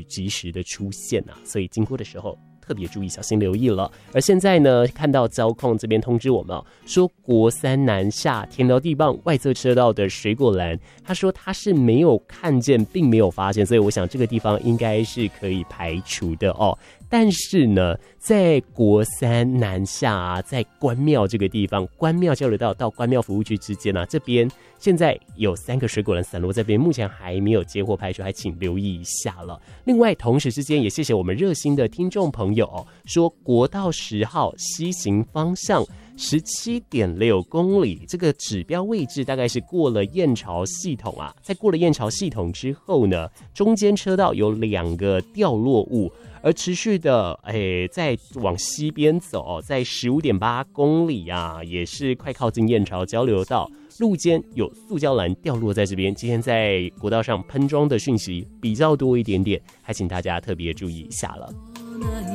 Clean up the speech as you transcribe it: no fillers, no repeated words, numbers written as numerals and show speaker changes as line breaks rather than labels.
雨及时的出现啊，所以经过的时候特别注意，小心留意了。而现在呢，看到交控这边通知我们说国三南下田寮地磅外侧车道的水果栏，他说他是没有看见，并没有发现，所以我想这个地方应该是可以排除的哦。但是呢，在国三南下啊，在关庙这个地方，关庙交流道到关庙服务区之间啊，这边现在有3个水果篮散落在这边，目前还没有接获排除，还请留意一下了。另外，同时之间也谢谢我们热心的听众朋友说国道10号西行方向17.6公里，这个指标位置大概是过了燕巢系统啊，在过了燕巢系统之后呢，中间车道有2个掉落物。而持续的再往西边走，在15.8公里啊，也是快靠近燕巢交流道，路肩有塑胶篮掉落在这边。今天在国道上喷装的讯息比较多一点点，还请大家特别注意一下了。